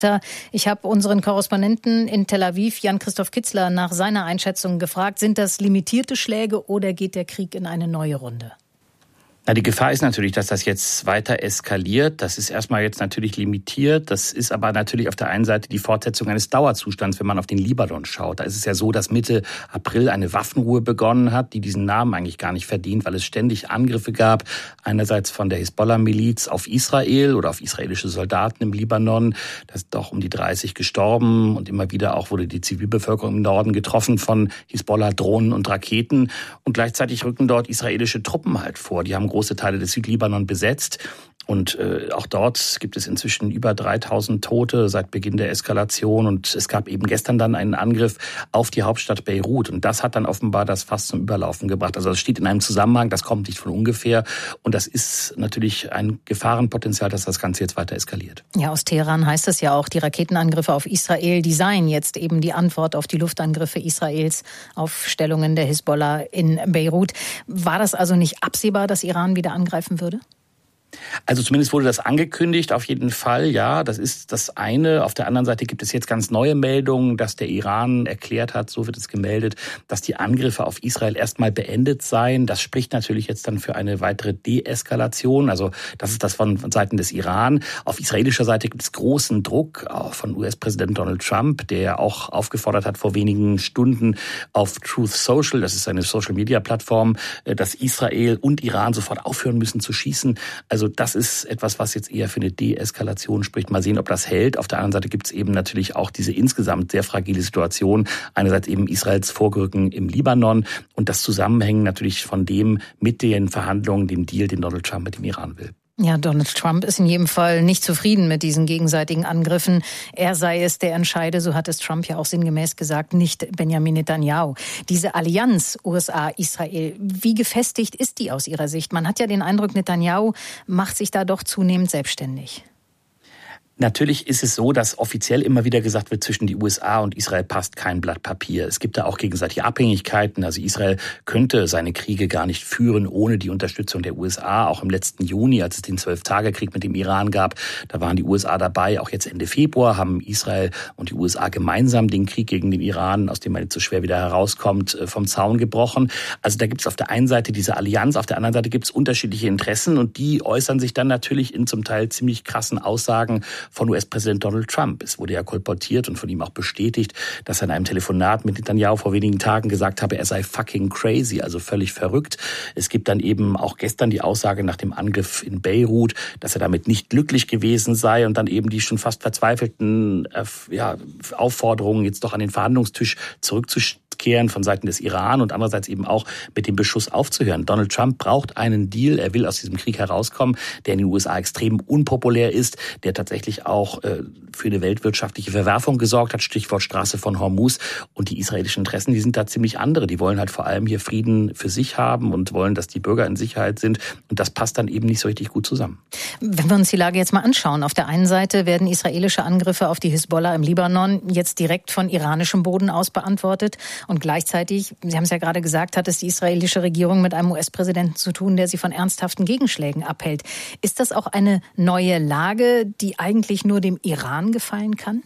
Ich habe unseren Korrespondenten in Tel Aviv, Jan-Christoph Kitzler, nach seiner Einschätzung gefragt. Sind das limitierte Schläge oder geht der Krieg in eine neue Runde? Na, die Gefahr ist natürlich, dass das jetzt weiter eskaliert. Das ist erstmal jetzt natürlich limitiert. Das ist aber natürlich auf der einen Seite die Fortsetzung eines Dauerzustands, wenn man auf den Libanon schaut. Da ist es ja so, dass Mitte April eine Waffenruhe begonnen hat, die diesen Namen eigentlich gar nicht verdient, weil es ständig Angriffe gab. Einerseits von der Hisbollah-Miliz auf Israel oder auf israelische Soldaten im Libanon. Da sind doch um die 30 gestorben und immer wieder auch wurde die Zivilbevölkerung im Norden getroffen von Hisbollah-Drohnen und Raketen. Und gleichzeitig rücken dort israelische Truppen halt vor. Die haben große Teile des Südlibanon besetzt. Und auch dort gibt es inzwischen über 3000 Tote seit Beginn der Eskalation. Und es gab eben gestern dann einen Angriff auf die Hauptstadt Beirut. Und das hat dann offenbar das Fass zum Überlaufen gebracht. Also das steht in einem Zusammenhang, das kommt nicht von ungefähr. Und das ist natürlich ein Gefahrenpotenzial, dass das Ganze jetzt weiter eskaliert. Ja, aus Teheran heißt es ja auch, die Raketenangriffe auf Israel, die seien jetzt eben die Antwort auf die Luftangriffe Israels auf Stellungen der Hisbollah in Beirut. War das also nicht absehbar, dass Iran wieder angreifen würde? Also zumindest wurde das angekündigt, auf jeden Fall, ja, das ist das eine. Auf der anderen Seite gibt es jetzt ganz neue Meldungen, dass der Iran erklärt hat, so wird es gemeldet, dass die Angriffe auf Israel erstmal beendet seien. Das spricht natürlich jetzt dann für eine weitere Deeskalation. Also das ist das von Seiten des Iran. Auf israelischer Seite gibt es großen Druck, auch von US-Präsident Donald Trump, der auch aufgefordert hat vor wenigen Stunden auf Truth Social, das ist eine Social-Media-Plattform, dass Israel und Iran sofort aufhören müssen zu schießen. Also das ist etwas, was jetzt eher für eine Deeskalation spricht. Mal sehen, ob das hält. Auf der anderen Seite gibt es eben natürlich auch diese insgesamt sehr fragile Situation. Einerseits eben Israels Vorrücken im Libanon und das Zusammenhängen natürlich von dem mit den Verhandlungen, dem Deal, den Donald Trump mit dem Iran will. Ja, Donald Trump ist in jedem Fall nicht zufrieden mit diesen gegenseitigen Angriffen. Er sei es, der entscheide, so hat es Trump ja auch sinngemäß gesagt, nicht Benjamin Netanyahu. Diese Allianz USA-Israel, wie gefestigt ist die aus Ihrer Sicht? Man hat ja den Eindruck, Netanyahu macht sich da doch zunehmend selbstständig. Natürlich ist es so, dass offiziell immer wieder gesagt wird, zwischen die USA und Israel passt kein Blatt Papier. Es gibt da auch gegenseitige Abhängigkeiten. Also Israel könnte seine Kriege gar nicht führen ohne die Unterstützung der USA. Auch im letzten Juni, als es den 12-Tage-Krieg mit dem Iran gab, da waren die USA dabei. Auch jetzt Ende Februar haben Israel und die USA gemeinsam den Krieg gegen den Iran, aus dem man jetzt so schwer wieder herauskommt, vom Zaun gebrochen. Also da gibt es auf der einen Seite diese Allianz, auf der anderen Seite gibt es unterschiedliche Interessen und die äußern sich dann natürlich in zum Teil ziemlich krassen Aussagen von US-Präsident Donald Trump. Es wurde ja kolportiert und von ihm auch bestätigt, dass er in einem Telefonat mit Netanyahu vor wenigen Tagen gesagt habe, er sei fucking crazy, also völlig verrückt. Es gibt dann eben auch gestern die Aussage nach dem Angriff in Beirut, dass er damit nicht glücklich gewesen sei und dann eben die schon fast verzweifelten Aufforderungen, jetzt doch an den Verhandlungstisch zurückzukehren von Seiten des Iran und andererseits eben auch mit dem Beschuss aufzuhören. Donald Trump braucht einen Deal, er will aus diesem Krieg herauskommen, der in den USA extrem unpopulär ist, der tatsächlich auch für eine weltwirtschaftliche Verwerfung gesorgt hat, Stichwort Straße von Hormuz. Und die israelischen Interessen, die sind da ziemlich andere. Die wollen halt vor allem hier Frieden für sich haben und wollen, dass die Bürger in Sicherheit sind. Und das passt dann eben nicht so richtig gut zusammen. Wenn wir uns die Lage jetzt mal anschauen, auf der einen Seite werden israelische Angriffe auf die Hisbollah im Libanon jetzt direkt von iranischem Boden aus beantwortet. Und gleichzeitig, Sie haben es ja gerade gesagt, hat es die israelische Regierung mit einem US-Präsidenten zu tun, der sie von ernsthaften Gegenschlägen abhält. Ist das auch eine neue Lage, die eigentlich nur dem Iran gefallen kann?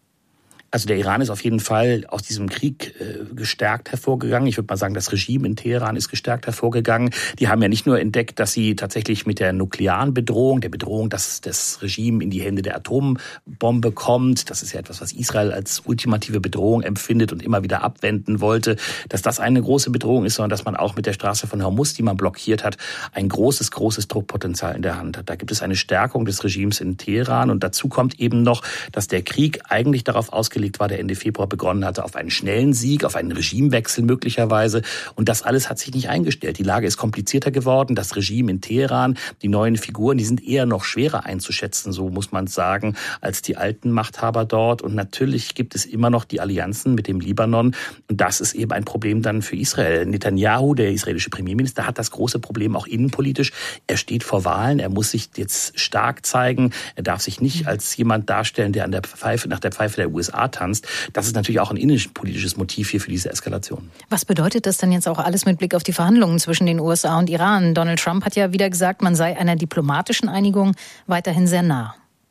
Also der Iran ist auf jeden Fall aus diesem Krieg gestärkt hervorgegangen. Ich würde mal sagen, das Regime in Teheran ist gestärkt hervorgegangen. Die haben ja nicht nur entdeckt, dass sie tatsächlich mit der nuklearen Bedrohung, der Bedrohung, dass das Regime in die Hände der Atombombe kommt, das ist ja etwas, was Israel als ultimative Bedrohung empfindet und immer wieder abwenden wollte, dass das eine große Bedrohung ist, sondern dass man auch mit der Straße von Hormuz, die man blockiert hat, ein großes Druckpotenzial in der Hand hat. Da gibt es eine Stärkung des Regimes in Teheran und dazu kommt eben noch, dass der Krieg eigentlich darauf ausgelegt war, der Ende Februar begonnen hatte, auf einen schnellen Sieg, auf einen Regimewechsel möglicherweise. Und das alles hat sich nicht eingestellt. Die Lage ist komplizierter geworden. Das Regime in Teheran, die neuen Figuren, die sind eher noch schwerer einzuschätzen, so muss man sagen, als die alten Machthaber dort. Und natürlich gibt es immer noch die Allianzen mit dem Libanon. Und das ist eben ein Problem dann für Israel. Netanyahu, der israelische Premierminister, hat das große Problem auch innenpolitisch. Er steht vor Wahlen. Er muss sich jetzt stark zeigen. Er darf sich nicht als jemand darstellen, der nach der Pfeife der USA tanzt. Das ist natürlich auch ein innenpolitisches Motiv hier für diese Eskalation. Was bedeutet das denn jetzt auch alles mit Blick auf die Verhandlungen zwischen den USA und Iran? Donald Trump hat ja wieder gesagt, man sei einer diplomatischen Einigung weiterhin sehr nah.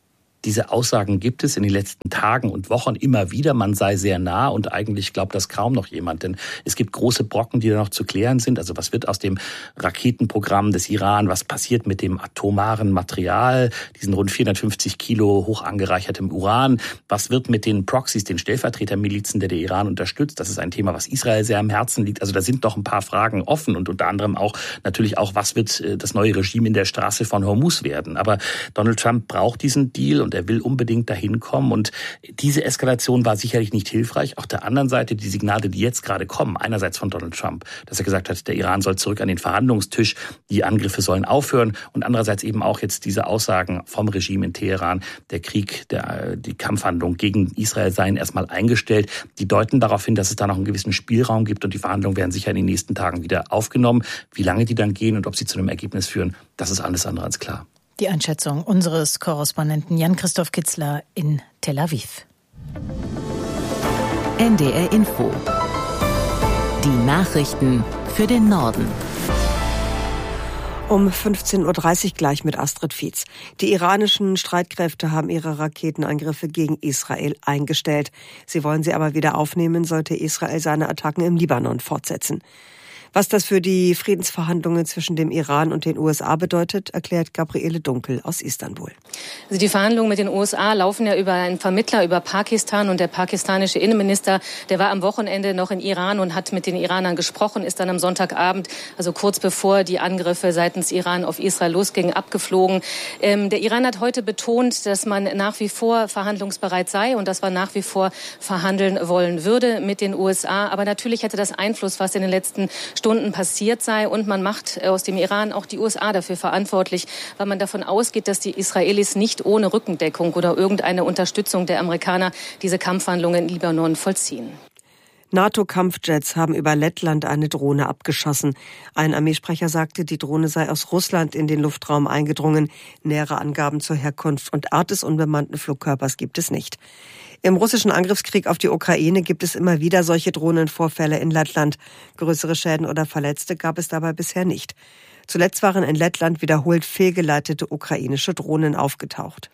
Diese Aussagen gibt es in den letzten Tagen und Wochen immer wieder. Man sei sehr nah und eigentlich glaubt das kaum noch jemand. Denn es gibt große Brocken, die da noch zu klären sind. Also was wird aus dem Raketenprogramm des Iran? Was passiert mit dem atomaren Material? Diesen rund 450 Kilo hoch angereichertem Uran? Was wird mit den Proxys, den Stellvertretermilizen, der Iran unterstützt? Das ist ein Thema, was Israel sehr am Herzen liegt. Also da sind noch ein paar Fragen offen und unter anderem auch natürlich auch, was wird das neue Regime in der Straße von Hormuz werden? Aber Donald Trump braucht diesen Deal und er will unbedingt dahin kommen. Und diese Eskalation war sicherlich nicht hilfreich. Auf der anderen Seite die Signale, die jetzt gerade kommen, einerseits von Donald Trump, dass er gesagt hat, der Iran soll zurück an den Verhandlungstisch, die Angriffe sollen aufhören und andererseits eben auch jetzt diese Aussagen vom Regime in Teheran, der Krieg, die Kampfhandlungen gegen Israel seien erstmal eingestellt. Die deuten darauf hin, dass es da noch einen gewissen Spielraum gibt und die Verhandlungen werden sicher in den nächsten Tagen wieder aufgenommen. Wie lange die dann gehen und ob sie zu einem Ergebnis führen, das ist alles andere als klar. Die Einschätzung unseres Korrespondenten Jan-Christoph Kitzler in Tel Aviv. NDR Info. Die Nachrichten für den Norden. Um 15.30 Uhr gleich mit Astrid Fietz. Die iranischen Streitkräfte haben ihre Raketenangriffe gegen Israel eingestellt. Sie wollen sie aber wieder aufnehmen, sollte Israel seine Attacken im Libanon fortsetzen. Was das für die Friedensverhandlungen zwischen dem Iran und den USA bedeutet, erklärt Gabriele Dunkel aus Istanbul. Also die Verhandlungen mit den USA laufen ja über einen Vermittler, über Pakistan. Und der pakistanische Innenminister, der war am Wochenende noch in Iran und hat mit den Iranern gesprochen, ist dann am Sonntagabend, also kurz bevor die Angriffe seitens Iran auf Israel losgingen, abgeflogen. Der Iran hat heute betont, dass man nach wie vor verhandlungsbereit sei und dass man nach wie vor verhandeln wollen würde mit den USA. Aber natürlich hätte das Einfluss, was in den letzten Stunden passiert sei. Und man macht aus dem Iran auch die USA dafür verantwortlich, weil man davon ausgeht, dass die Israelis nicht ohne Rückendeckung oder irgendeine Unterstützung der Amerikaner diese Kampfhandlungen in Libanon vollziehen. NATO-Kampfjets haben über Lettland eine Drohne abgeschossen. Ein Armeesprecher sagte, die Drohne sei aus Russland in den Luftraum eingedrungen. Nähere Angaben zur Herkunft und Art des unbemannten Flugkörpers gibt es nicht. Im russischen Angriffskrieg auf die Ukraine gibt es immer wieder solche Drohnenvorfälle in Lettland. Größere Schäden oder Verletzte gab es dabei bisher nicht. Zuletzt waren in Lettland wiederholt fehlgeleitete ukrainische Drohnen aufgetaucht.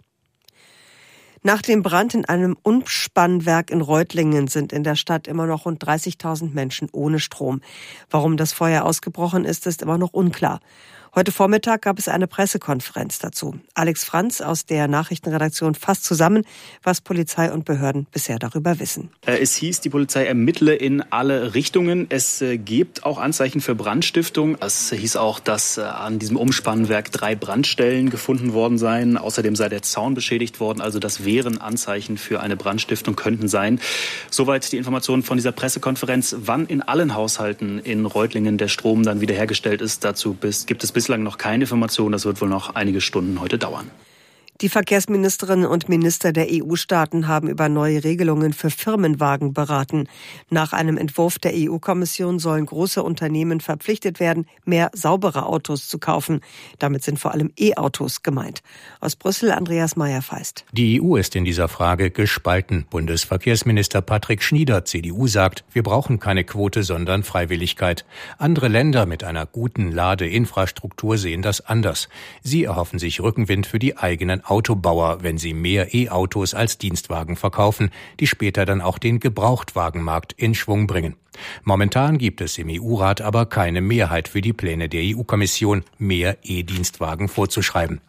Nach dem Brand in einem Umspannwerk in Reutlingen sind in der Stadt immer noch rund 30.000 Menschen ohne Strom. Warum das Feuer ausgebrochen ist, ist immer noch unklar. Heute Vormittag gab es eine Pressekonferenz dazu. Alex Franz aus der Nachrichtenredaktion fasst zusammen, was Polizei und Behörden bisher darüber wissen. Es hieß, die Polizei ermittle in alle Richtungen. Es gibt auch Anzeichen für Brandstiftung. Es hieß auch, dass an diesem Umspannwerk 3 Brandstellen gefunden worden seien. Außerdem sei der Zaun beschädigt worden. Also das wären Anzeichen für eine Brandstiftung, könnten sein. Soweit die Informationen von dieser Pressekonferenz. Wann in allen Haushalten in Reutlingen der Strom dann wiederhergestellt ist, dazu gibt es bislang noch keine Information. Das wird wohl noch einige Stunden heute dauern. Die Verkehrsministerinnen und Minister der EU-Staaten haben über neue Regelungen für Firmenwagen beraten. Nach einem Entwurf der EU-Kommission sollen große Unternehmen verpflichtet werden, mehr saubere Autos zu kaufen. Damit sind vor allem E-Autos gemeint. Aus Brüssel Andreas Meyer-Feist. Die EU ist in dieser Frage gespalten. Bundesverkehrsminister Patrick Schnieder, CDU, sagt, wir brauchen keine Quote, sondern Freiwilligkeit. Andere Länder mit einer guten Ladeinfrastruktur sehen das anders. Sie erhoffen sich Rückenwind für die eigenen Autobauer, wenn sie mehr E-Autos als Dienstwagen verkaufen, die später dann auch den Gebrauchtwagenmarkt in Schwung bringen. Momentan gibt es im EU-Rat aber keine Mehrheit für die Pläne der EU-Kommission, mehr E-Dienstwagen vorzuschreiben.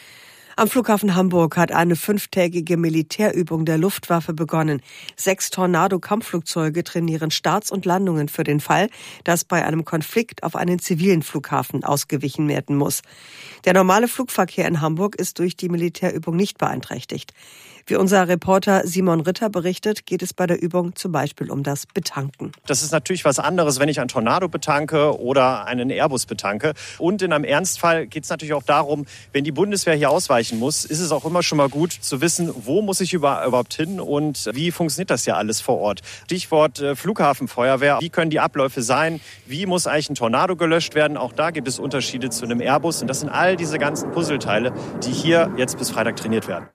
Am Flughafen Hamburg hat eine 5-tägige Militärübung der Luftwaffe begonnen. 6 Tornado-Kampfflugzeuge trainieren Starts und Landungen für den Fall, dass bei einem Konflikt auf einen zivilen Flughafen ausgewichen werden muss. Der normale Flugverkehr in Hamburg ist durch die Militärübung nicht beeinträchtigt. Wie unser Reporter Simon Ritter berichtet, geht es bei der Übung zum Beispiel um das Betanken. Das ist natürlich was anderes, wenn ich einen Tornado betanke oder einen Airbus betanke. Und in einem Ernstfall geht es natürlich auch darum, wenn die Bundeswehr hier ausweichen muss, ist es auch immer schon mal gut zu wissen, wo muss ich überhaupt hin und wie funktioniert das ja alles vor Ort. Stichwort Flughafenfeuerwehr. Wie können die Abläufe sein? Wie muss eigentlich ein Tornado gelöscht werden? Auch da gibt es Unterschiede zu einem Airbus. Und das sind all diese ganzen Puzzleteile, die hier jetzt bis Freitag trainiert werden.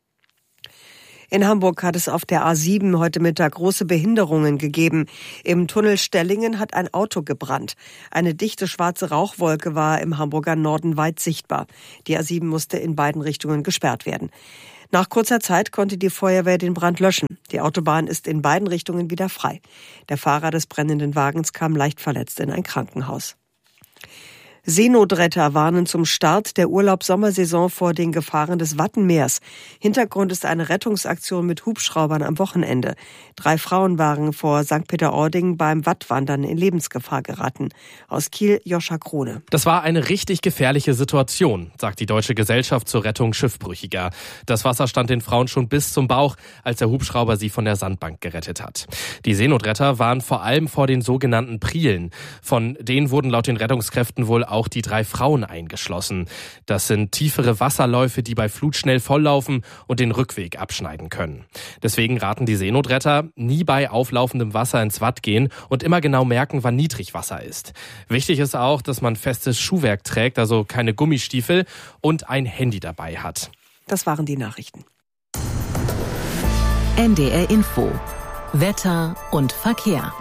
In Hamburg hat es auf der A7 heute Mittag große Behinderungen gegeben. Im Tunnel Stellingen hat ein Auto gebrannt. Eine dichte schwarze Rauchwolke war im Hamburger Norden weit sichtbar. Die A7 musste in beiden Richtungen gesperrt werden. Nach kurzer Zeit konnte die Feuerwehr den Brand löschen. Die Autobahn ist in beiden Richtungen wieder frei. Der Fahrer des brennenden Wagens kam leicht verletzt in ein Krankenhaus. Seenotretter warnen zum Start der Urlaubs-Sommersaison vor den Gefahren des Wattenmeers. Hintergrund ist eine Rettungsaktion mit Hubschraubern am Wochenende. 3 Frauen waren vor St. Peter-Ording beim Wattwandern in Lebensgefahr geraten. Aus Kiel, Joscha Krone. Das war eine richtig gefährliche Situation, sagt die Deutsche Gesellschaft zur Rettung Schiffbrüchiger. Das Wasser stand den Frauen schon bis zum Bauch, als der Hubschrauber sie von der Sandbank gerettet hat. Die Seenotretter waren vor allem vor den sogenannten Prielen. Von denen wurden laut den Rettungskräften wohl auch die 3 Frauen eingeschlossen. Das sind tiefere Wasserläufe, die bei Flut schnell volllaufen und den Rückweg abschneiden können. Deswegen raten die Seenotretter, nie bei auflaufendem Wasser ins Watt gehen und immer genau merken, wann Niedrigwasser ist. Wichtig ist auch, dass man festes Schuhwerk trägt, also keine Gummistiefel, und ein Handy dabei hat. Das waren die Nachrichten. NDR Info. Wetter und Verkehr.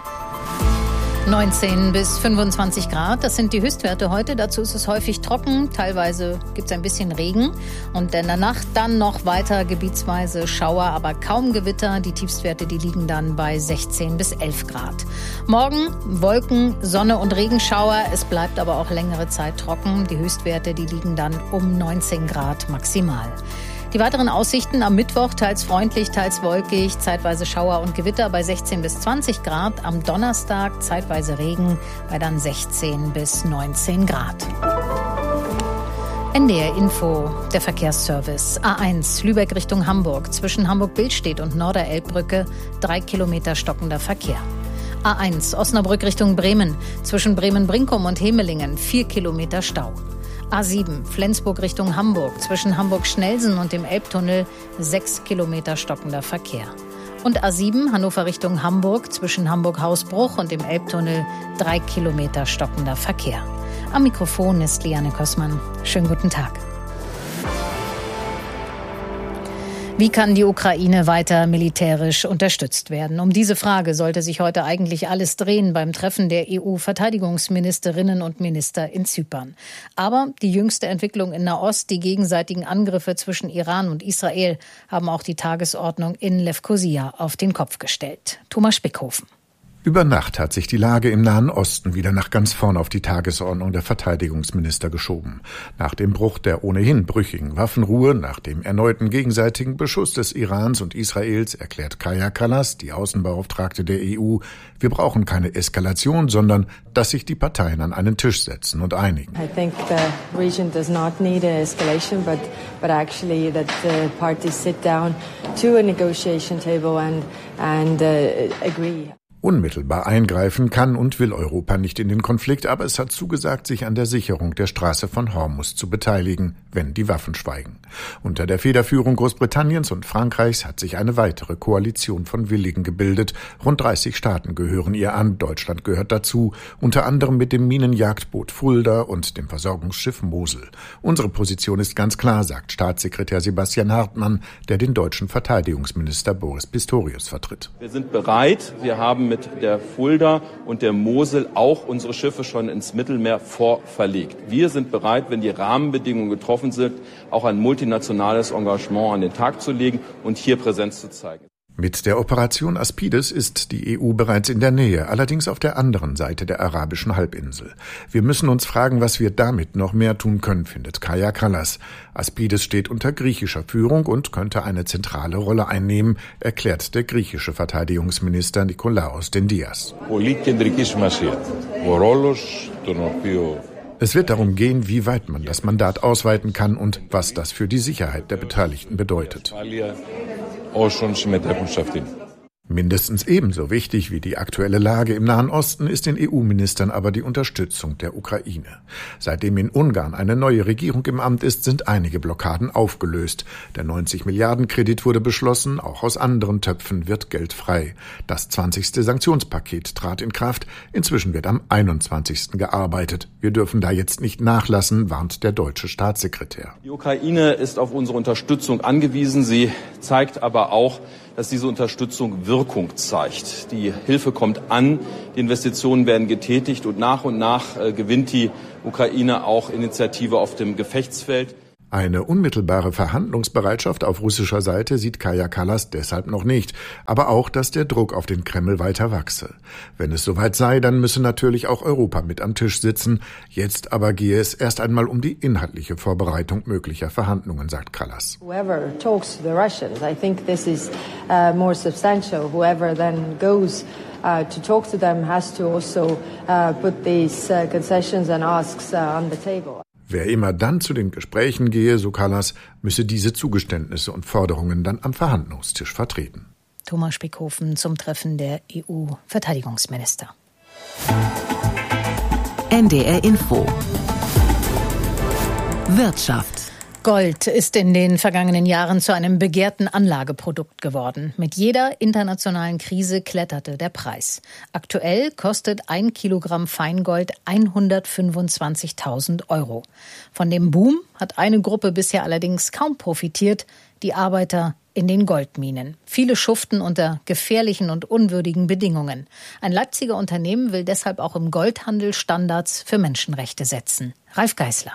19 bis 25 Grad, das sind die Höchstwerte heute. Dazu ist es häufig trocken, teilweise gibt es ein bisschen Regen. Und in der Nacht dann noch weiter gebietsweise Schauer, aber kaum Gewitter. Die Tiefstwerte, die liegen dann bei 16 bis 11 Grad. Morgen Wolken, Sonne und Regenschauer. Es bleibt aber auch längere Zeit trocken. Die Höchstwerte, die liegen dann um 19 Grad maximal. Die weiteren Aussichten am Mittwoch teils freundlich, teils wolkig, zeitweise Schauer und Gewitter bei 16 bis 20 Grad. Am Donnerstag zeitweise Regen bei dann 16 bis 19 Grad. NDR Info, der Verkehrsservice. A1 Lübeck Richtung Hamburg. Zwischen Hamburg-Billstedt und Norderelbbrücke 3 Kilometer stockender Verkehr. A1 Osnabrück Richtung Bremen. Zwischen Bremen-Brinkum und Hemelingen 4 Kilometer Stau. A7 Flensburg Richtung Hamburg, zwischen Hamburg-Schnelsen und dem Elbtunnel 6 Kilometer stockender Verkehr. Und A7 Hannover Richtung Hamburg, zwischen Hamburg-Hausbruch und dem Elbtunnel 3 Kilometer stockender Verkehr. Am Mikrofon ist Liane Kossmann. Schönen guten Tag. Wie kann die Ukraine weiter militärisch unterstützt werden? Um diese Frage sollte sich heute eigentlich alles drehen beim Treffen der EU-Verteidigungsministerinnen und Minister in Zypern. Aber die jüngste Entwicklung in Nahost, die gegenseitigen Angriffe zwischen Iran und Israel, haben auch die Tagesordnung in Lewkosia auf den Kopf gestellt. Thomas Spickhofen. Über Nacht hat sich die Lage im Nahen Osten wieder nach ganz vorn auf die Tagesordnung der Verteidigungsminister geschoben. Nach dem Bruch der ohnehin brüchigen Waffenruhe, nach dem erneuten gegenseitigen Beschuss des Irans und Israels, erklärt Kaja Kallas, die Außenbeauftragte der EU, wir brauchen keine Eskalation, sondern dass sich die Parteien an einen Tisch setzen und einigen. I think the region does not need an escalation, but actually that the parties sit down to a negotiation table and agree. Unmittelbar eingreifen kann und will Europa nicht in den Konflikt, aber es hat zugesagt, sich an der Sicherung der Straße von Hormuz zu beteiligen, wenn die Waffen schweigen. Unter der Federführung Großbritanniens und Frankreichs hat sich eine weitere Koalition von Willigen gebildet. Rund 30 Staaten gehören ihr an, Deutschland gehört dazu, unter anderem mit dem Minenjagdboot Fulda und dem Versorgungsschiff Mosel. Unsere Position ist ganz klar, sagt Staatssekretär Sebastian Hartmann, der den deutschen Verteidigungsminister Boris Pistorius vertritt. Wir sind bereit, wir haben mit der Fulda und der Mosel auch unsere Schiffe schon ins Mittelmeer vorverlegt. Wir sind bereit, wenn die Rahmenbedingungen getroffen sind, auch ein multinationales Engagement an den Tag zu legen und hier Präsenz zu zeigen. Mit der Operation Aspides ist die EU bereits in der Nähe, allerdings auf der anderen Seite der arabischen Halbinsel. Wir müssen uns fragen, was wir damit noch mehr tun können, findet Kaja Kallas. Aspides steht unter griechischer Führung und könnte eine zentrale Rolle einnehmen, erklärt der griechische Verteidigungsminister Nikolaos Dendias. Es wird darum gehen, wie weit man das Mandat ausweiten kann und was das für die Sicherheit der Beteiligten bedeutet. Mindestens ebenso wichtig wie die aktuelle Lage im Nahen Osten ist den EU-Ministern aber die Unterstützung der Ukraine. Seitdem in Ungarn eine neue Regierung im Amt ist, sind einige Blockaden aufgelöst. Der 90-Milliarden-Kredit wurde beschlossen, auch aus anderen Töpfen wird Geld frei. Das 20. Sanktionspaket trat in Kraft. Inzwischen wird am 21. gearbeitet. Wir dürfen da jetzt nicht nachlassen, warnt der deutsche Staatssekretär. Die Ukraine ist auf unsere Unterstützung angewiesen. Sie zeigt aber auch, dass diese Unterstützung Wirkung zeigt. Die Hilfe kommt an, die Investitionen werden getätigt und nach gewinnt die Ukraine auch Initiative auf dem Gefechtsfeld. Eine unmittelbare Verhandlungsbereitschaft auf russischer Seite sieht Kaja Kallas deshalb noch nicht, aber auch, dass der Druck auf den Kreml weiter wachse. Wenn es soweit sei, dann müsse natürlich auch Europa mit am Tisch sitzen. Jetzt aber gehe es erst einmal um die inhaltliche Vorbereitung möglicher Verhandlungen, sagt Kallas. Whoever talks to the Russians, I think this is more substantial. Whoever then goes to talk to them has to also put these concessions and asks on the table. Wer immer dann zu den Gesprächen gehe, so Kallas, müsse diese Zugeständnisse und Forderungen dann am Verhandlungstisch vertreten. Thomas Spickhofen zum Treffen der EU-Verteidigungsminister. NDR Info. Wirtschaft. Gold ist in den vergangenen Jahren zu einem begehrten Anlageprodukt geworden. Mit jeder internationalen Krise kletterte der Preis. Aktuell kostet 1 Kilogramm Feingold 125.000 €. Von dem Boom hat eine Gruppe bisher allerdings kaum profitiert, die Arbeiter in den Goldminen. Viele schuften unter gefährlichen und unwürdigen Bedingungen. Ein Leipziger Unternehmen will deshalb auch im Goldhandel Standards für Menschenrechte setzen. Ralf Geißler.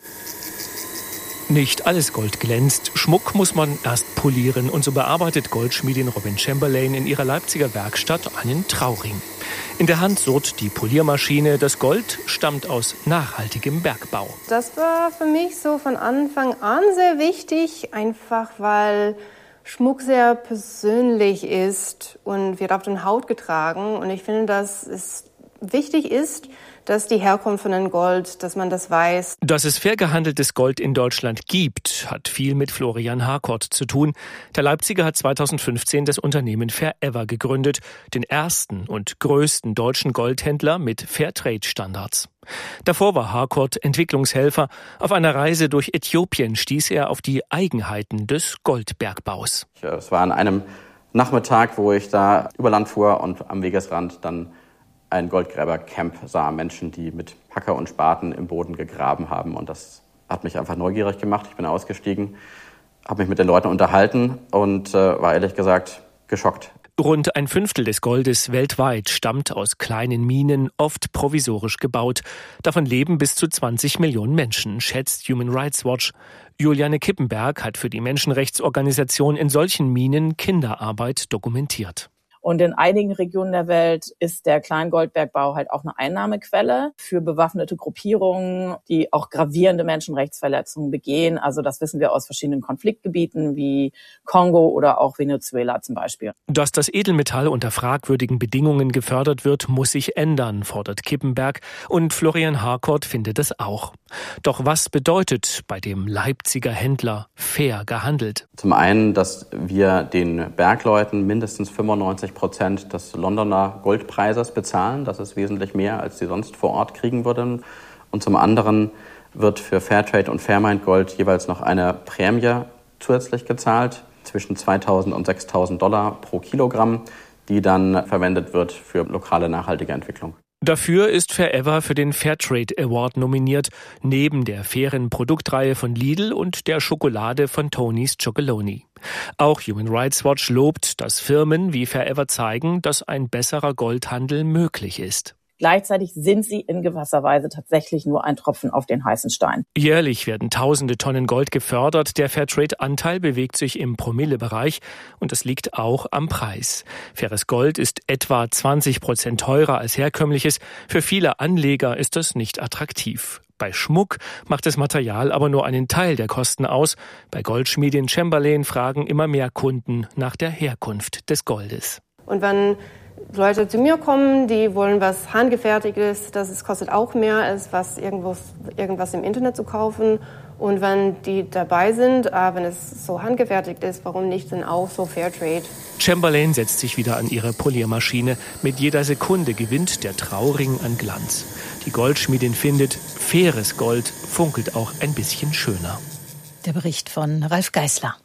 Nicht alles Gold glänzt. Schmuck muss man erst polieren. Und so bearbeitet Goldschmiedin Robin Chamberlain in ihrer Leipziger Werkstatt einen Trauring. In der Hand surrt die Poliermaschine. Das Gold stammt aus nachhaltigem Bergbau. Das war für mich so von Anfang an sehr wichtig. Einfach weil Schmuck sehr persönlich ist und wird auf der Haut getragen. Und ich finde, dass es wichtig ist, dass die Herkunft von dem Gold, dass man das weiß. Dass es fair gehandeltes Gold in Deutschland gibt, hat viel mit Florian Harkort zu tun. Der Leipziger hat 2015 das Unternehmen Fair-Ever gegründet, den ersten und größten deutschen Goldhändler mit Fairtrade-Standards. Davor war Harkort Entwicklungshelfer. Auf einer Reise durch Äthiopien stieß er auf die Eigenheiten des Goldbergbaus. Es war an einem Nachmittag, wo ich da über Land fuhr und am Wegesrand dann ein Goldgräbercamp sah, Menschen, die mit Hacker und Spaten im Boden gegraben haben. Und das hat mich einfach neugierig gemacht. Ich bin ausgestiegen, habe mich mit den Leuten unterhalten und war ehrlich gesagt geschockt. Rund 1/5 des Goldes weltweit stammt aus kleinen Minen, oft provisorisch gebaut. Davon leben bis zu 20 Millionen Menschen, schätzt Human Rights Watch. Juliane Kippenberg hat für die Menschenrechtsorganisation in solchen Minen Kinderarbeit dokumentiert. Und in einigen Regionen der Welt ist der Kleingoldbergbau halt auch eine Einnahmequelle für bewaffnete Gruppierungen, die auch gravierende Menschenrechtsverletzungen begehen. Also das wissen wir aus verschiedenen Konfliktgebieten wie Kongo oder auch Venezuela zum Beispiel. Dass das Edelmetall unter fragwürdigen Bedingungen gefördert wird, muss sich ändern, fordert Kippenberg. Und Florian Harkort findet es auch. Doch was bedeutet bei dem Leipziger Händler fair gehandelt? Zum einen, dass wir den Bergleuten mindestens 95% des Londoner Goldpreises bezahlen. Das ist wesentlich mehr, als sie sonst vor Ort kriegen würden. Und zum anderen wird für Fairtrade und Fairmine Gold jeweils noch eine Prämie zusätzlich gezahlt, zwischen 2.000 und 6.000 $ pro Kilogramm, die dann verwendet wird für lokale nachhaltige Entwicklung. Dafür ist Fair-Ever für den Fairtrade Award nominiert, neben der fairen Produktreihe von Lidl und der Schokolade von Tony's Chocolonely. Auch Human Rights Watch lobt, dass Firmen wie Fair-Ever zeigen, dass ein besserer Goldhandel möglich ist. Gleichzeitig sind sie in gewisser Weise tatsächlich nur ein Tropfen auf den heißen Stein. Jährlich werden tausende Tonnen Gold gefördert. Der Fairtrade-Anteil bewegt sich im Promillebereich und das liegt auch am Preis. Faires Gold ist etwa 20% teurer als herkömmliches. Für viele Anleger ist das nicht attraktiv. Bei Schmuck macht das Material aber nur einen Teil der Kosten aus. Bei Goldschmiedin Chamberlain fragen immer mehr Kunden nach der Herkunft des Goldes. Und wenn Leute zu mir kommen, die wollen was Handgefertigtes, das kostet auch mehr, als was irgendwas im Internet zu kaufen. Und wenn die dabei sind, wenn es so handgefertigt ist, warum nicht dann auch so Fairtrade? Chamberlain setzt sich wieder an ihre Poliermaschine. Mit jeder Sekunde gewinnt der Trauring an Glanz. Die Goldschmiedin findet, faires Gold funkelt auch ein bisschen schöner. Der Bericht von Ralf Geißler.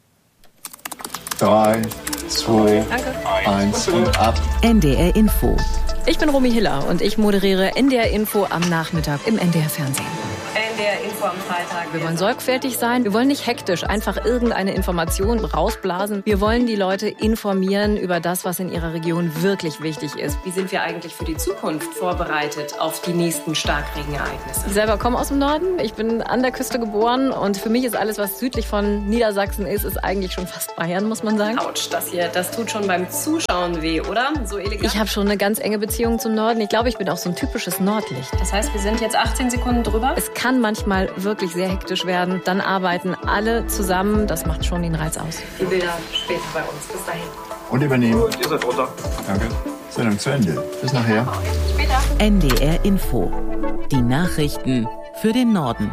3, 2, 1 und ab. NDR Info. Ich bin Romy Hiller und ich moderiere NDR Info am Nachmittag im NDR Fernsehen. NDR Info am Freitag. Wir wollen sorgfältig sein. Wir wollen nicht hektisch einfach irgendeine Information rausblasen. Wir wollen die Leute informieren über das, was in ihrer Region wirklich wichtig ist. Wie sind wir eigentlich für die Zukunft vorbereitet auf die nächsten Starkregenereignisse? Ich selber komme aus dem Norden. Ich bin an der Küste geboren und für mich ist alles, was südlich von Niedersachsen ist eigentlich schon fast Bayern, muss man sagen. Autsch, das tut schon beim Zuschauen weh, oder? So elegant. Ich habe schon eine ganz enge Beziehung zum Norden. Ich glaube, ich bin auch so ein typisches Nordlicht. Das heißt, wir sind jetzt 18 Sekunden drüber? Es kann manchmal wirklich sehr hektisch werden. Dann arbeiten alle zusammen. Das macht schon den Reiz aus. Die Bilder später bei uns. Bis dahin. Und übernehmen. Gut, ihr seid runter. Danke. Sendung zu Ende. Bis nachher. Später. NDR Info. Die Nachrichten für den Norden.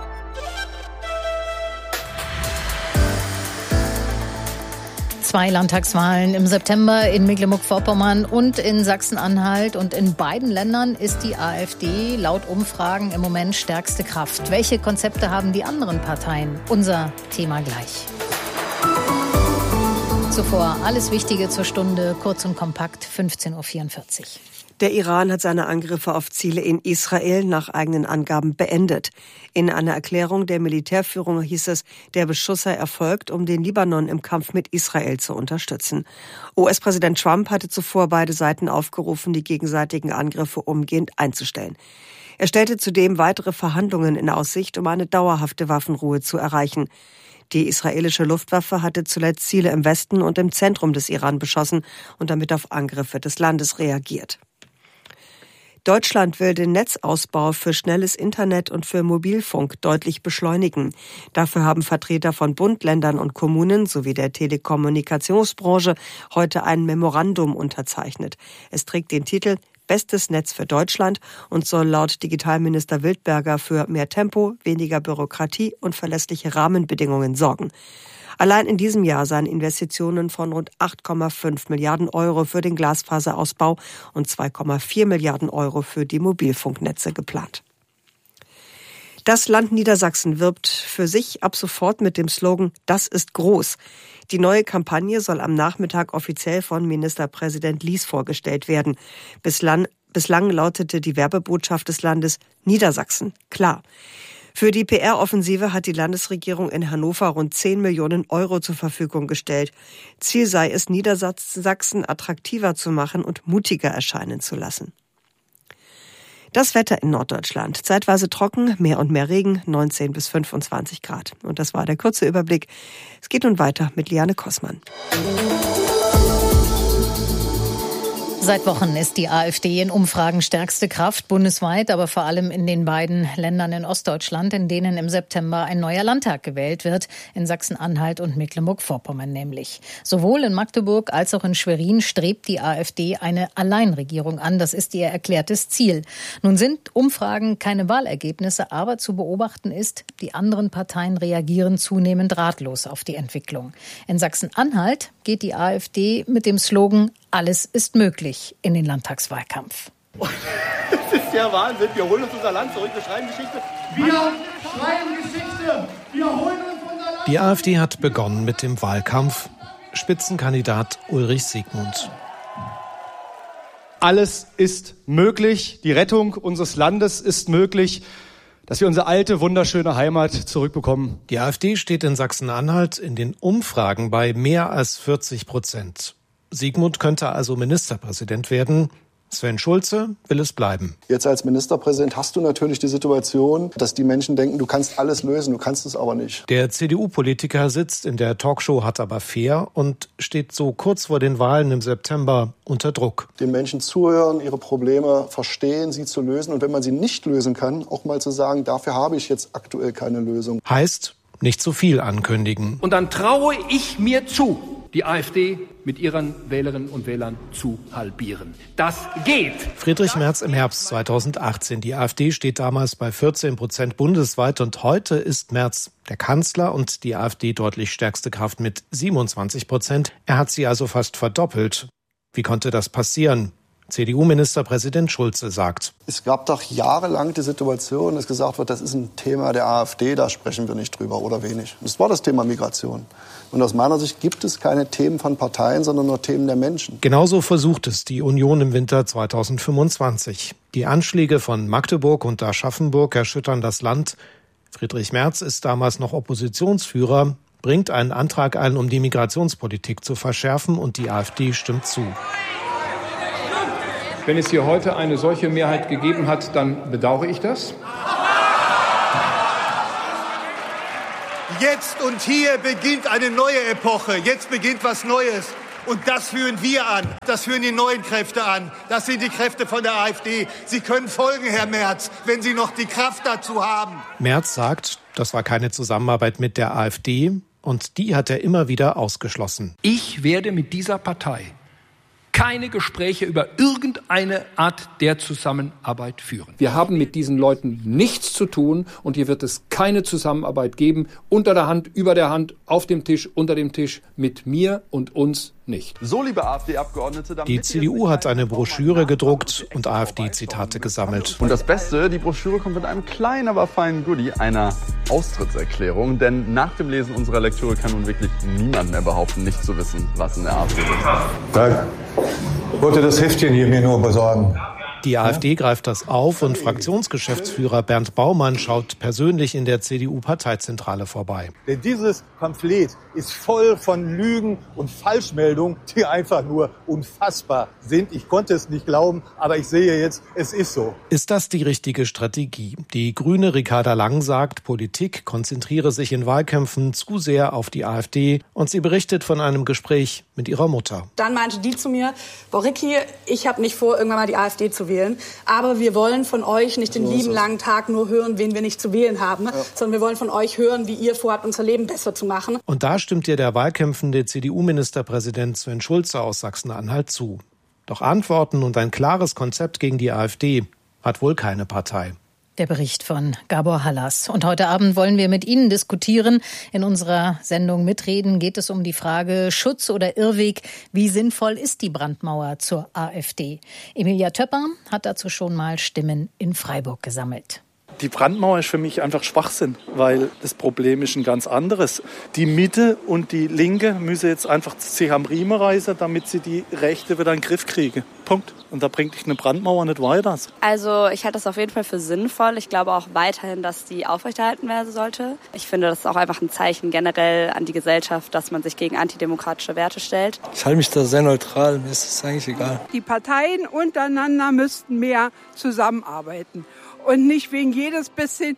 Zwei Landtagswahlen im September in Mecklenburg-Vorpommern und in Sachsen-Anhalt. Und in beiden Ländern ist die AfD laut Umfragen im Moment stärkste Kraft. Welche Konzepte haben die anderen Parteien? Unser Thema gleich. Zuvor alles Wichtige zur Stunde, kurz und kompakt, 15.44 Uhr. Der Iran hat seine Angriffe auf Ziele in Israel nach eigenen Angaben beendet. In einer Erklärung der Militärführung hieß es, der Beschuss sei erfolgt, um den Libanon im Kampf mit Israel zu unterstützen. US-Präsident Trump hatte zuvor beide Seiten aufgerufen, die gegenseitigen Angriffe umgehend einzustellen. Er stellte zudem weitere Verhandlungen in Aussicht, um eine dauerhafte Waffenruhe zu erreichen. Die israelische Luftwaffe hatte zuletzt Ziele im Westen und im Zentrum des Iran beschossen und damit auf Angriffe des Landes reagiert. Deutschland will den Netzausbau für schnelles Internet und für Mobilfunk deutlich beschleunigen. Dafür haben Vertreter von Bund, Ländern und Kommunen sowie der Telekommunikationsbranche heute ein Memorandum unterzeichnet. Es trägt den Titel Bestes Netz für Deutschland und soll laut Digitalminister Wildberger für mehr Tempo, weniger Bürokratie und verlässliche Rahmenbedingungen sorgen. Allein in diesem Jahr seien Investitionen von rund 8,5 Milliarden Euro für den Glasfaserausbau und 2,4 Milliarden Euro für die Mobilfunknetze geplant. Das Land Niedersachsen wirbt für sich ab sofort mit dem Slogan »Das ist groß«. Die neue Kampagne soll am Nachmittag offiziell von Ministerpräsident Lies vorgestellt werden. Bislang lautete die Werbebotschaft des Landes »Niedersachsen, klar«. Für die PR-Offensive hat die Landesregierung in Hannover rund 10 Millionen Euro zur Verfügung gestellt. Ziel sei es, Niedersachsen attraktiver zu machen und mutiger erscheinen zu lassen. Das Wetter in Norddeutschland. Zeitweise trocken, mehr und mehr Regen, 19 bis 25 Grad. Und das war der kurze Überblick. Es geht nun weiter mit Liane Kossmann. Seit Wochen ist die AfD in Umfragen stärkste Kraft bundesweit, aber vor allem in den beiden Ländern in Ostdeutschland, in denen im September ein neuer Landtag gewählt wird, in Sachsen-Anhalt und Mecklenburg-Vorpommern nämlich. Sowohl in Magdeburg als auch in Schwerin strebt die AfD eine Alleinregierung an. Das ist ihr erklärtes Ziel. Nun sind Umfragen keine Wahlergebnisse, aber zu beobachten ist, die anderen Parteien reagieren zunehmend ratlos auf die Entwicklung. In Sachsen-Anhalt geht die AfD mit dem Slogan »Alles ist möglich« in den Landtagswahlkampf. Das ist der Wahnsinn. Wir holen uns unser Land zurück. Wir schreiben Geschichte. Wir schreiben Geschichte. Wir holen uns unser Land. Die AfD hat begonnen mit dem Wahlkampf. Spitzenkandidat Ulrich Siegmund. Alles ist möglich. Die Rettung unseres Landes ist möglich. Dass wir unsere alte, wunderschöne Heimat zurückbekommen. Die AfD steht in Sachsen-Anhalt in den Umfragen bei mehr als 40%. Siegmund könnte also Ministerpräsident werden. Sven Schulze will es bleiben. Jetzt als Ministerpräsident hast du natürlich die Situation, dass die Menschen denken, du kannst alles lösen, du kannst es aber nicht. Der CDU-Politiker sitzt in der Talkshow Hart aber fair und steht so kurz vor den Wahlen im September unter Druck. Den Menschen zuhören, ihre Probleme verstehen, sie zu lösen und wenn man sie nicht lösen kann, auch mal zu sagen, dafür habe ich jetzt aktuell keine Lösung. Heißt, nicht zu viel ankündigen. Und dann traue ich mir zu, die AfD mit ihren Wählerinnen und Wählern zu halbieren. Das geht. Friedrich Merz im Herbst 2018. Die AfD steht damals bei 14% bundesweit und heute ist Merz der Kanzler und die AfD deutlich stärkste Kraft mit 27%. Er hat sie also fast verdoppelt. Wie konnte das passieren? CDU-Ministerpräsident Schulze sagt: Es gab doch jahrelang die Situation, dass gesagt wird, das ist ein Thema der AfD, da sprechen wir nicht drüber oder wenig. Das war das Thema Migration. Und aus meiner Sicht gibt es keine Themen von Parteien, sondern nur Themen der Menschen. Genauso versucht es die Union im Winter 2025. Die Anschläge von Magdeburg und Aschaffenburg erschüttern das Land. Friedrich Merz ist damals noch Oppositionsführer, bringt einen Antrag ein, um die Migrationspolitik zu verschärfen, und die AfD stimmt zu. Wenn es hier heute eine solche Mehrheit gegeben hat, dann bedauere ich das. Jetzt und hier beginnt eine neue Epoche. Jetzt beginnt was Neues. Und das führen wir an. Das führen die neuen Kräfte an. Das sind die Kräfte von der AfD. Sie können folgen, Herr Merz, wenn Sie noch die Kraft dazu haben. Merz sagt, das war keine Zusammenarbeit mit der AfD, und die hat er immer wieder ausgeschlossen. Ich werde mit dieser Partei keine Gespräche über irgendeine Art der Zusammenarbeit führen. Wir haben mit diesen Leuten nichts zu tun und hier wird es keine Zusammenarbeit geben, unter der Hand, über der Hand, auf dem Tisch, unter dem Tisch, mit mir und uns nicht. So, liebe AfD-Abgeordnete, die CDU hat eine Broschüre gedruckt und AfD-Zitate gesammelt. Und das Beste, die Broschüre kommt mit einem kleinen, aber feinen Goodie, einer Austrittserklärung. Denn nach dem Lesen unserer Lektüre kann nun wirklich niemand mehr behaupten, nicht zu wissen, was in der AfD ist. Danke. Ich wollte das Heftchen hier mir nur besorgen. Die AfD greift das auf und Fraktionsgeschäftsführer Bernd Baumann schaut persönlich in der CDU-Parteizentrale vorbei. Denn dieses Pamphlet ist voll von Lügen und Falschmeldungen, die einfach nur unfassbar sind. Ich konnte es nicht glauben, aber ich sehe jetzt, es ist so. Ist das die richtige Strategie? Die Grüne Ricarda Lang sagt, Politik konzentriere sich in Wahlkämpfen zu sehr auf die AfD, und sie berichtet von einem Gespräch mit ihrer Mutter. Dann meinte die zu mir: Boah, Ricky, ich habe nicht vor, irgendwann mal die AfD zu wählen, aber wir wollen von euch nicht den lieben langen Tag nur hören, wen wir nicht zu wählen haben, sondern wir wollen von euch hören, wie ihr vorhabt, unser Leben besser zu machen. Und da stimmt ihr der wahlkämpfende CDU-Ministerpräsident Sven Schulze aus Sachsen-Anhalt zu. Doch Antworten und ein klares Konzept gegen die AfD hat wohl keine Partei. Der Bericht von Gabor Hallas. Und heute Abend wollen wir mit Ihnen diskutieren. In unserer Sendung Mitreden geht es um die Frage Schutz oder Irrweg. Wie sinnvoll ist die Brandmauer zur AfD? Emilia Töpper hat dazu schon mal Stimmen in Freiburg gesammelt. Die Brandmauer ist für mich einfach Schwachsinn, weil das Problem ist ein ganz anderes. Die Mitte und die Linke müssen jetzt einfach sich am Riemen reißen, damit sie die Rechte wieder in den Griff kriegen. Punkt. Und da bringt dich eine Brandmauer nicht weiter. Also ich halte das auf jeden Fall für sinnvoll. Ich glaube auch weiterhin, dass die aufrechterhalten werden sollte. Ich finde, das ist auch einfach ein Zeichen generell an die Gesellschaft, dass man sich gegen antidemokratische Werte stellt. Ich halte mich da sehr neutral, mir ist das eigentlich egal. Die Parteien untereinander müssten mehr zusammenarbeiten. Und nicht wegen jedes bisschen.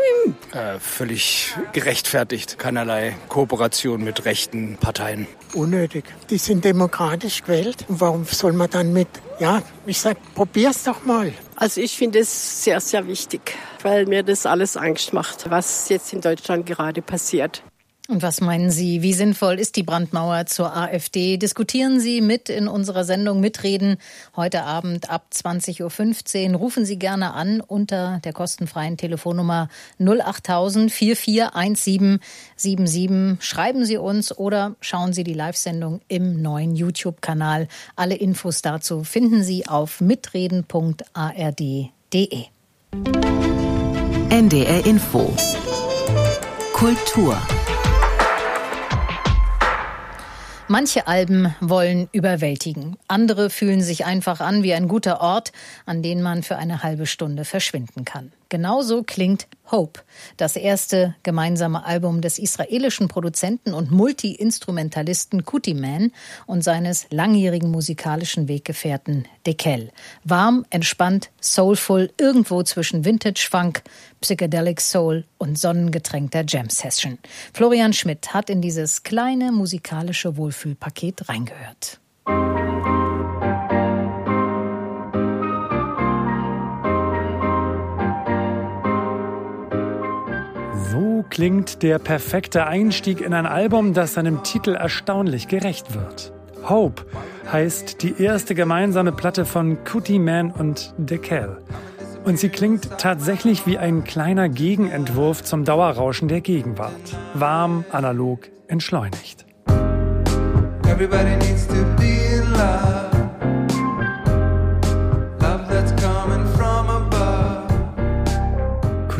Völlig gerechtfertigt. Keinerlei Kooperation mit rechten Parteien. Unnötig. Die sind demokratisch gewählt. Und warum soll man dann probier's doch mal. Also ich finde es sehr, sehr wichtig, weil mir das alles Angst macht, was jetzt in Deutschland gerade passiert. Und was meinen Sie, wie sinnvoll ist die Brandmauer zur AfD? Diskutieren Sie mit in unserer Sendung Mitreden heute Abend ab 20.15 Uhr. Rufen Sie gerne an unter der kostenfreien Telefonnummer 08000 441777. Schreiben Sie uns oder schauen Sie die Live-Sendung im neuen YouTube-Kanal. Alle Infos dazu finden Sie auf mitreden.ard.de. NDR Info. Kultur. Manche Alben wollen überwältigen. Andere fühlen sich einfach an wie ein guter Ort, an den man für eine halbe Stunde verschwinden kann. Genauso klingt Hope, das erste gemeinsame Album des israelischen Produzenten und Multi-Instrumentalisten Kuti Man und seines langjährigen musikalischen Weggefährten Dekel. Warm, entspannt, soulful, irgendwo zwischen Vintage-Funk, Psychedelic Soul und sonnengetränkter Jam-Session. Florian Schmidt hat in dieses kleine musikalische Wohlfühlpaket reingehört. So klingt der perfekte Einstieg in ein Album, das seinem Titel erstaunlich gerecht wird. Hope heißt die erste gemeinsame Platte von Kuti Man und Dekel. Und sie klingt tatsächlich wie ein kleiner Gegenentwurf zum Dauerrauschen der Gegenwart. Warm, analog, entschleunigt. Everybody needs to be in love.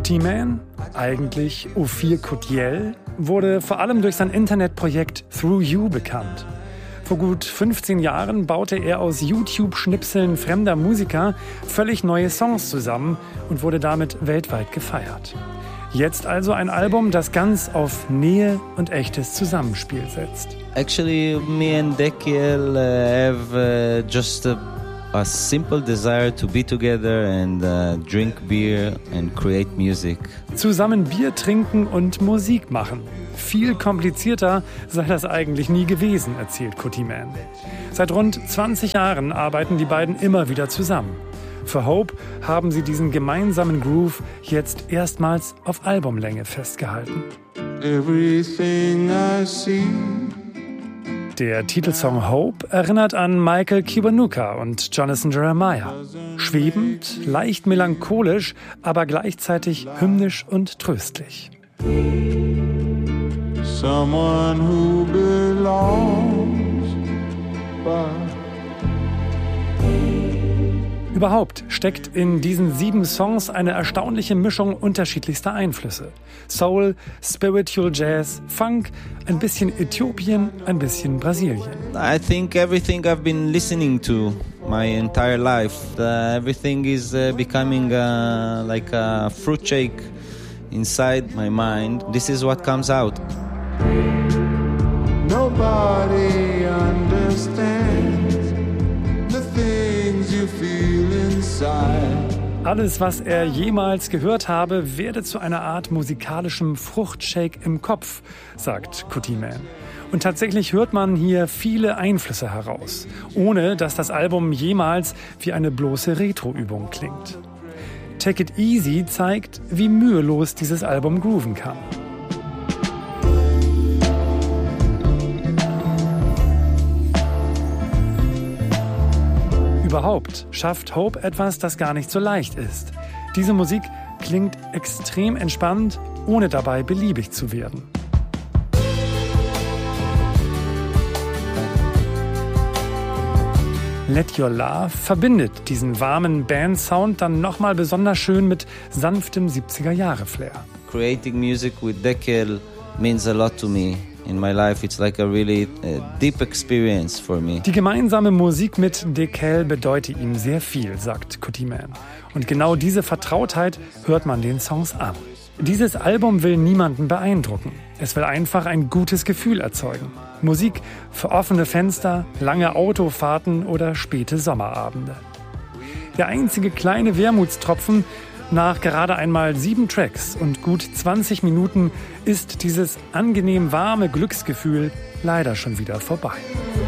Coutyman, eigentlich Ophir Coutiel, wurde vor allem durch sein Internetprojekt Through You bekannt. Vor gut 15 Jahren baute er aus YouTube-Schnipseln fremder Musiker völlig neue Songs zusammen und wurde damit weltweit gefeiert. Jetzt also ein Album, das ganz auf Nähe und echtes Zusammenspiel setzt. Actually, me and Dekiel have just a simple desire to be together and drink beer and create music. Zusammen Bier trinken und Musik machen. Viel komplizierter sei das eigentlich nie gewesen, erzählt Coutyman. Seit rund 20 Jahren arbeiten die beiden immer wieder zusammen. Für Hope haben sie diesen gemeinsamen Groove jetzt erstmals auf Albumlänge festgehalten. Everything I see. Der Titelsong Hope erinnert an Michael Kiwanuka und Jonathan Jeremiah. Schwebend, leicht melancholisch, aber gleichzeitig hymnisch und tröstlich. Someone who belongs by. Überhaupt steckt in diesen 7 Songs eine erstaunliche Mischung unterschiedlichster Einflüsse. Soul, Spiritual Jazz, Funk, ein bisschen Äthiopien, ein bisschen Brasilien. I think everything I've been listening to my entire life, everything is becoming like a fruit shake inside my mind. This is what comes out. Nobody understands the things you feel inside. Alles, was er jemals gehört habe, werde zu einer Art musikalischem Fruchtshake im Kopf, sagt Coutyman. Und tatsächlich hört man hier viele Einflüsse heraus, ohne dass das Album jemals wie eine bloße Retro-Übung klingt. Take It Easy zeigt, wie mühelos dieses Album grooven kann. Überhaupt schafft Hope etwas, das gar nicht so leicht ist. Diese Musik klingt extrem entspannt, ohne dabei beliebig zu werden. Let Your Love verbindet diesen warmen Band-Sound dann nochmal besonders schön mit sanftem 70er-Jahre-Flair. Creating music with Dekiel means a lot to me. In my life, it's like a really deep experience for me. Die gemeinsame Musik mit Dekiel bedeutet ihm sehr viel, sagt Coutyman. Und genau diese Vertrautheit hört man den Songs an. Dieses Album will niemanden beeindrucken. Es will einfach ein gutes Gefühl erzeugen. Musik für offene Fenster, lange Autofahrten oder späte Sommerabende. Der einzige kleine Wermutstropfen: nach gerade einmal 7 Tracks und gut 20 Minuten ist dieses angenehm warme Glücksgefühl leider schon wieder vorbei.